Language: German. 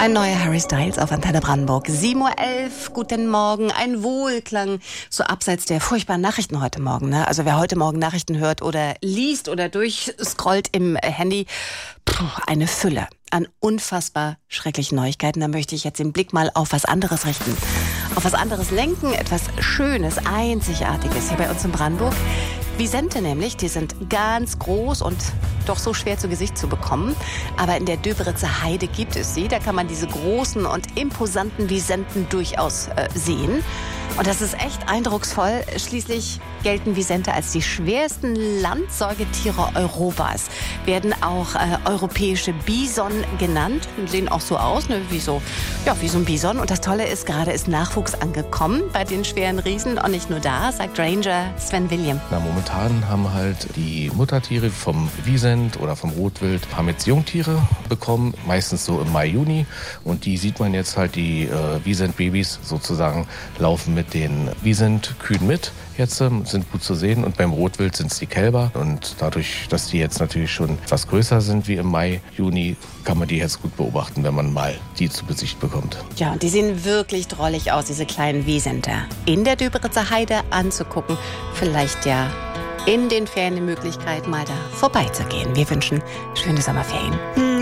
Ein neuer Harry Styles auf Antenne Brandenburg. 7:11 Uhr, guten Morgen. Ein Wohlklang, so abseits der furchtbaren Nachrichten heute Morgen. Ne? Also wer heute Morgen Nachrichten hört oder liest oder durchscrollt im Handy, eine Fülle an unfassbar schrecklichen Neuigkeiten. Da möchte ich jetzt den Blick mal auf was anderes richten. Auf was anderes lenken, etwas Schönes, Einzigartiges hier bei uns in Brandenburg. Wisente nämlich, die sind ganz groß und doch so schwer zu Gesicht zu bekommen. Aber in der Döberitzer Heide gibt es sie. Da kann man diese großen und imposanten Wisenten durchaus sehen. Und das ist echt eindrucksvoll. Schließlich gelten Wisente als die schwersten Landsäugetiere Europas. Werden auch europäische Bison genannt. Sehen auch so aus, ne? wie so ein Bison. Und das Tolle ist, gerade ist Nachwuchs angekommen bei den schweren Riesen. Und nicht nur da, sagt Ranger Sven William. Momentan haben halt die Muttertiere vom Wisent oder vom Rotwild haben jetzt Jungtiere bekommen, meistens so im Mai, Juni. Und die sieht man jetzt halt, die Wisent-Babys sozusagen laufen mit den Wisent-Kühen mit. Jetzt sind gut zu sehen und beim Rotwild sind es die Kälber und dadurch, dass die jetzt natürlich schon etwas größer sind wie im Mai, Juni, kann man die jetzt gut beobachten, wenn man mal die zu Gesicht bekommt. Ja, und die sehen wirklich drollig aus, diese kleinen Wisenter. In der Döberitzer Heide anzugucken, vielleicht ja in den Ferien die Möglichkeit, mal da vorbeizugehen. Wir wünschen schöne Sommerferien.